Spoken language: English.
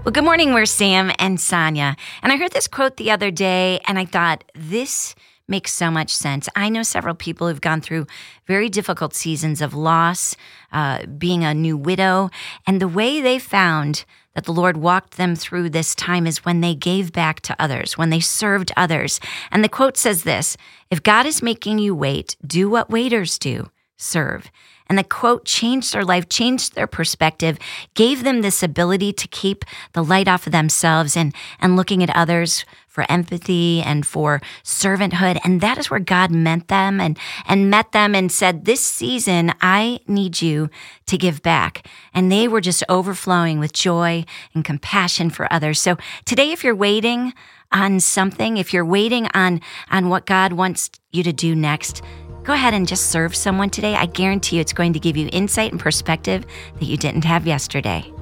Well, good morning. We're Sam and Sonia. And I heard this quote the other day, and I thought, this makes so much sense. I know several people who've gone through very difficult seasons of loss, being a new widow, and the way they found that the Lord walked them through this time is when they gave back to others, when they served others. And the quote says this: "If God is making you wait, do what waiters do, serve." And the quote changed their life, changed their perspective, gave them this ability to keep the light off of themselves and looking at others for empathy and for servanthood. And that is where God met them and met them and said, this season, I need you to give back. And they were just overflowing with joy and compassion for others. So today, if you're waiting on something, if you're waiting on what God wants you to do next, go ahead and just serve someone today. I guarantee you it's going to give you insight and perspective that you didn't have yesterday.